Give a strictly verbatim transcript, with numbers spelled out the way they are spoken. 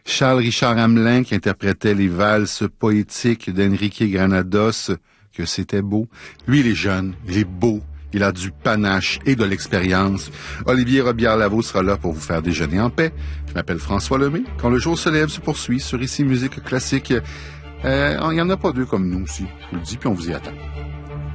Charles Richard Hamelin qui interprétait les valses poétiques d'Enrique Granados, que c'était beau. Lui, il est jeune, il est beau, il a du panache et de l'expérience. Olivier Robillard-Lavaux sera là pour vous faire déjeuner en paix. Je m'appelle François Lemay. Quand le jour se lève se poursuit sur Ici Musique Classique. Euh, il n'y en a pas deux comme nous aussi. Je vous le dis, puis on vous y attend.